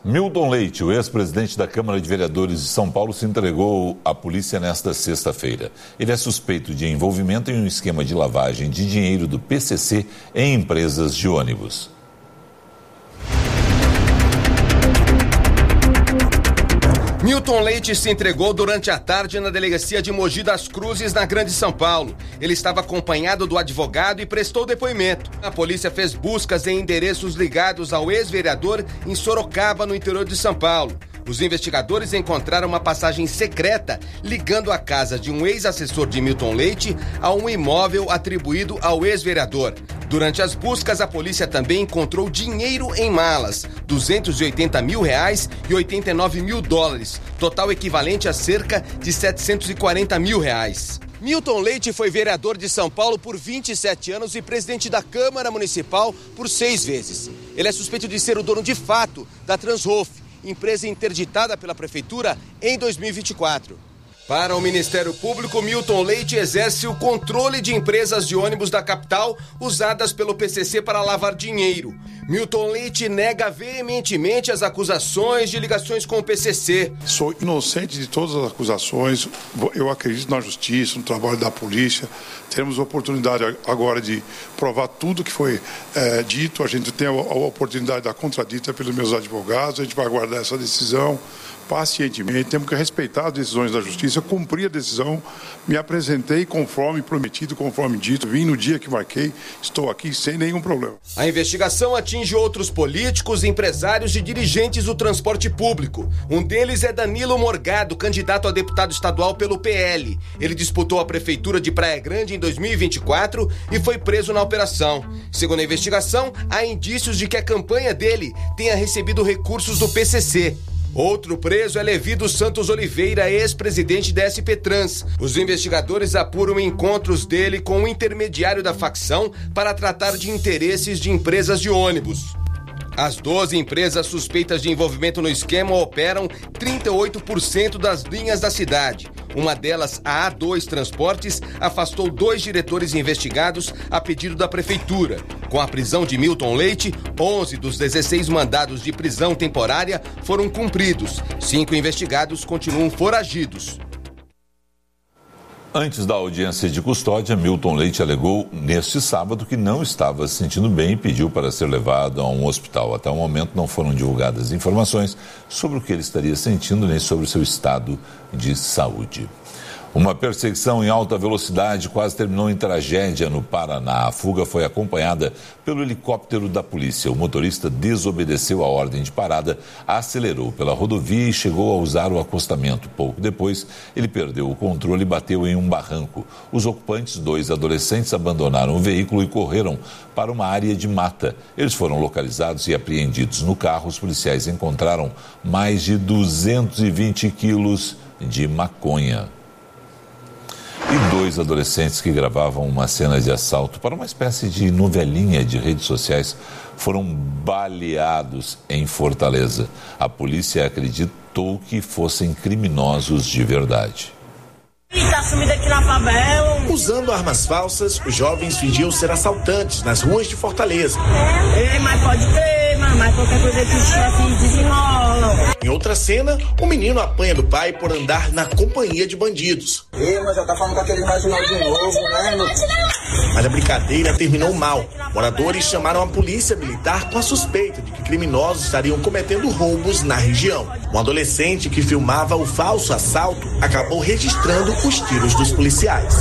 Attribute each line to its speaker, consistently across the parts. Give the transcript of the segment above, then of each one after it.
Speaker 1: Milton Leite, o ex-presidente da Câmara de Vereadores de São Paulo, se entregou à polícia nesta sexta-feira. Ele é suspeito de envolvimento em um esquema de lavagem de dinheiro do PCC em empresas de ônibus.
Speaker 2: Milton Leite se entregou durante a tarde na delegacia de Mogi das Cruzes, na Grande São Paulo. Ele estava acompanhado do advogado e prestou depoimento. A polícia fez buscas em endereços ligados ao ex-vereador em Sorocaba, no interior de São Paulo. Os investigadores encontraram uma passagem secreta ligando a casa de um ex-assessor de Milton Leite a um imóvel atribuído ao ex-vereador. Durante as buscas, a polícia também encontrou dinheiro em malas, R$280 mil e 89 mil dólares, total equivalente a cerca de R$740 mil. Milton Leite foi vereador de São Paulo por 27 anos e presidente da Câmara Municipal por 6 vezes. Ele é suspeito de ser o dono de fato da Transhof, empresa interditada pela Prefeitura em 2024. Para o Ministério Público, Milton Leite exerce o controle de empresas de ônibus da capital usadas pelo PCC para lavar dinheiro. Milton Leite nega veementemente as acusações de ligações com o PCC.
Speaker 3: Sou inocente de todas as acusações. Eu acredito na justiça, no trabalho da polícia. Temos a oportunidade agora de provar tudo que foi dito. A gente tem a oportunidade da contradita pelos meus advogados. A gente vai aguardar essa decisão pacientemente. Temos que respeitar as decisões da justiça. Eu cumpri a decisão, me apresentei conforme prometido, conforme dito. Vim no dia que marquei. Estou aqui sem nenhum problema.
Speaker 2: A investigação atinge outros políticos, empresários e dirigentes do transporte público. Um deles é Danilo Morgado, candidato a deputado estadual pelo PL. Ele disputou a prefeitura de Praia Grande em 2024 e foi preso na operação. Segundo a investigação, há indícios de que a campanha dele tenha recebido recursos do PCC. Outro preso é Levi dos Santos Oliveira, ex-presidente da SP Trans. Os investigadores apuram encontros dele com o intermediário da facção para tratar de interesses de empresas de ônibus. As 12 empresas suspeitas de envolvimento no esquema operam 38% das linhas da cidade. Uma delas, a A2 Transportes, afastou 2 diretores investigados a pedido da prefeitura. Com a prisão de Milton Leite, 11 dos 16 mandados de prisão temporária foram cumpridos. 5 investigados continuam foragidos.
Speaker 1: Antes da audiência de custódia, Milton Leite alegou neste sábado que não estava se sentindo bem e pediu para ser levado a um hospital. Até o momento não foram divulgadas informações sobre o que ele estaria sentindo nem sobre o seu estado de saúde. Uma perseguição em alta velocidade quase terminou em tragédia no Paraná. A fuga foi acompanhada pelo helicóptero da polícia. O motorista desobedeceu a ordem de parada, acelerou pela rodovia e chegou a usar o acostamento. Pouco depois, ele perdeu o controle e bateu em um barranco. Os ocupantes, 2 adolescentes, abandonaram o veículo e correram para uma área de mata. Eles foram localizados e apreendidos. No carro, os policiais encontraram mais de 220 quilos de maconha. E 2 adolescentes que gravavam uma cena de assalto para uma espécie de novelinha de redes sociais foram baleados em Fortaleza. A polícia acreditou que fossem criminosos de verdade.
Speaker 4: Tá sumido aqui na favela.
Speaker 5: Usando armas falsas, os jovens fingiam ser assaltantes nas ruas de Fortaleza.
Speaker 4: Mas pode ter, mas qualquer coisa que assim desenrola.
Speaker 5: Em outra cena, o menino apanha do pai por andar na companhia de bandidos.
Speaker 6: Mas já tá falando com aquele marginal de novo, né?
Speaker 5: Mas a brincadeira terminou mal. Moradores chamaram a polícia militar com a suspeita de que criminosos estariam cometendo roubos na região. Um adolescente que filmava o falso assalto acabou registrando os tiros dos policiais.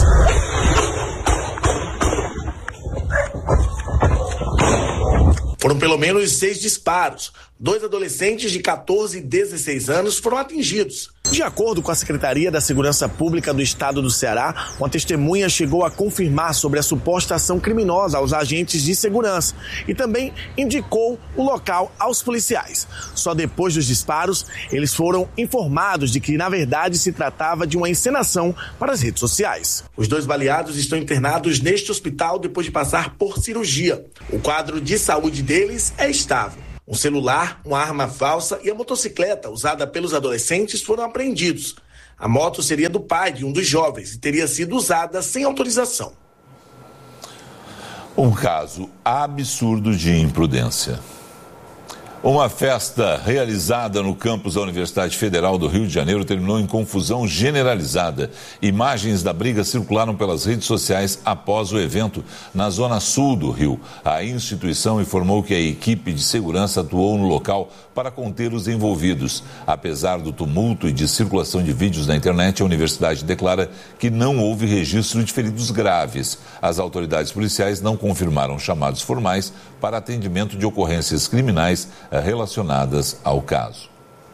Speaker 5: Foram pelo menos 6 disparos. 2 adolescentes de 14 e 16 anos foram atingidos. De acordo com a Secretaria da Segurança Pública do Estado do Ceará, uma testemunha chegou a confirmar sobre a suposta ação criminosa aos agentes de segurança e também indicou o local aos policiais. Só depois dos disparos, eles foram informados de que, na verdade, se tratava de uma encenação para as redes sociais. Os 2 baleados estão internados neste hospital depois de passar por cirurgia. O quadro de saúde deles é estável. Um celular, uma arma falsa e a motocicleta usada pelos adolescentes foram apreendidos. A moto seria do pai de um dos jovens e teria sido usada sem autorização.
Speaker 1: Um caso absurdo de imprudência. Uma festa realizada no campus da Universidade Federal do Rio de Janeiro terminou em confusão generalizada. Imagens da briga circularam pelas redes sociais após o evento na zona sul do Rio. A instituição informou que a equipe de segurança atuou no local para conter os envolvidos. Apesar do tumulto e de circulação de vídeos na internet, a universidade declara que não houve registro de feridos graves. As autoridades policiais não confirmaram chamados formais para atendimento de ocorrências criminais relacionadas ao caso.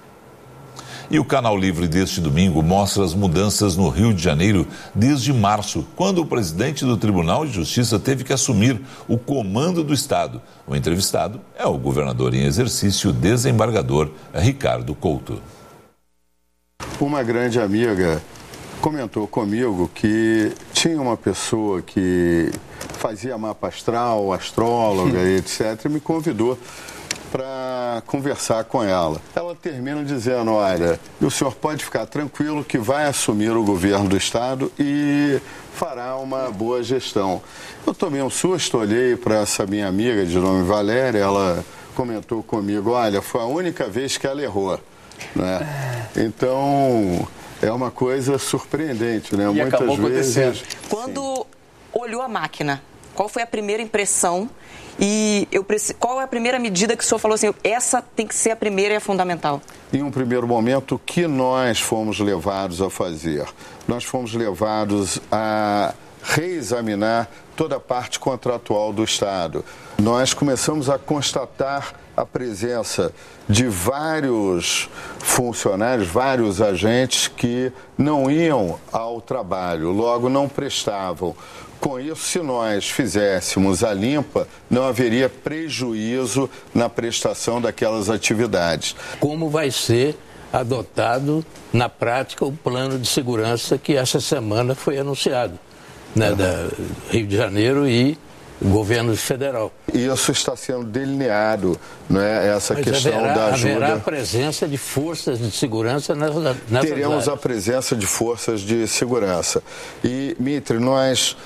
Speaker 1: E o Canal Livre deste domingo mostra as mudanças no Rio de Janeiro desde março, quando o presidente do Tribunal de Justiça teve que assumir o comando do Estado. O entrevistado é o governador em exercício, desembargador Ricardo Couto.
Speaker 7: Uma grande amiga comentou comigo que tinha uma pessoa que fazia mapa astral, astróloga, etc., e me convidou para conversar com ela. Ela termina dizendo, olha, o senhor pode ficar tranquilo que vai assumir o governo do Estado e fará uma boa gestão. Eu tomei um susto, olhei para essa minha amiga de nome Valéria, ela comentou comigo, olha, foi a única vez que ela errou, né? Então, é uma coisa surpreendente, né?
Speaker 8: E
Speaker 7: muitas
Speaker 8: acabou
Speaker 7: vezes...
Speaker 8: acontecendo.
Speaker 9: Quando olhou a máquina, qual foi a primeira impressão? E qual é a primeira medida que o senhor falou assim, essa tem que ser a primeira e a fundamental?
Speaker 7: Em um primeiro momento, o que nós fomos levados a fazer? Nós fomos levados a reexaminar toda a parte contratual do Estado. Nós começamos a constatar a presença de vários funcionários, vários agentes que não iam ao trabalho, logo não prestavam. Com isso, se nós fizéssemos a limpa, não haveria prejuízo na prestação daquelas atividades.
Speaker 10: Como vai ser adotado na prática o plano de segurança que essa semana foi anunciado, né, da Rio de Janeiro e governo federal?
Speaker 7: Isso está sendo delineado, né, essa questão da ajuda.
Speaker 10: Haverá a presença de forças de segurança nessas
Speaker 7: Teremos
Speaker 10: áreas.
Speaker 7: a presença de forças de segurança. E, Mitre, nós,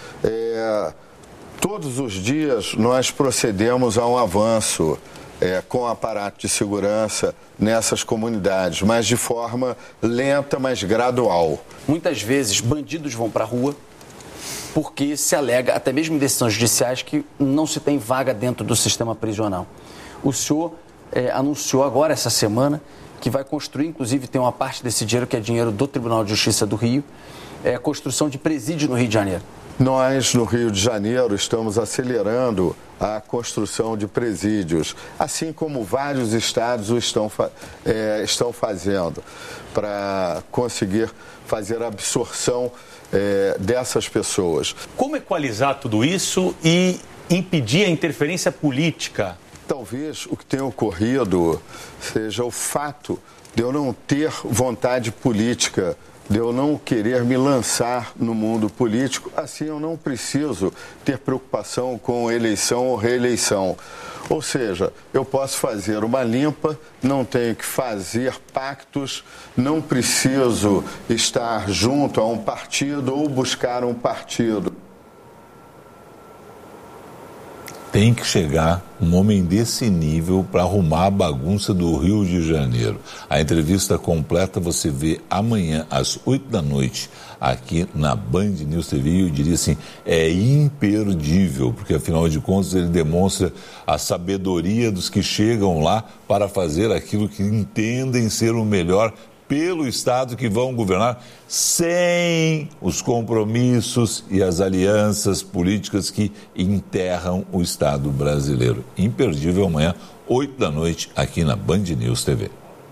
Speaker 7: todos os dias, nós procedemos a um avanço com o aparato de segurança nessas comunidades, mas de forma lenta, mas gradual.
Speaker 8: Muitas vezes, bandidos vão para a rua porque se alega, até mesmo em decisões judiciais, que não se tem vaga dentro do sistema prisional. O senhor anunciou agora, essa semana, que vai construir, inclusive tem uma parte desse dinheiro que é dinheiro do Tribunal de Justiça do Rio, a construção de presídio no Rio de Janeiro.
Speaker 7: Nós, no Rio de Janeiro, estamos acelerando a construção de presídios, assim como vários estados o estão fazendo, para conseguir fazer a absorção dessas pessoas.
Speaker 11: Como equalizar tudo isso e impedir a interferência política?
Speaker 7: Talvez o que tenha ocorrido seja o fato de eu não ter vontade política, de eu não querer me lançar no mundo político. Assim, eu não preciso ter preocupação com eleição ou reeleição. Ou seja, eu posso fazer uma limpa, não tenho que fazer pactos, não preciso estar junto a um partido ou buscar um partido.
Speaker 1: Tem que chegar um homem desse nível para arrumar a bagunça do Rio de Janeiro. A entrevista completa você vê amanhã às 8 da noite aqui na Band News TV. Eu diria assim, é imperdível, porque afinal de contas ele demonstra a sabedoria dos que chegam lá para fazer aquilo que entendem ser o melhor pelo Estado que vão governar, sem os compromissos e as alianças políticas que enterram o Estado brasileiro. Imperdível amanhã, 8 da noite, aqui na Band News TV.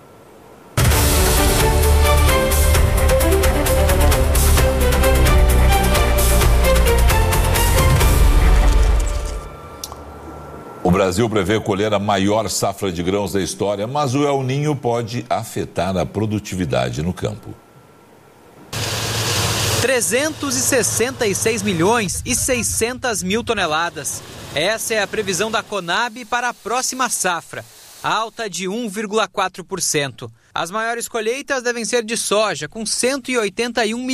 Speaker 1: O Brasil prevê colher a maior safra de grãos da história, mas o El Niño pode afetar a produtividade no campo.
Speaker 12: 366 milhões e 600 mil toneladas. Essa é a previsão da Conab para a próxima safra, alta de 1,4%. As maiores colheitas devem ser de soja, com 181 milhões.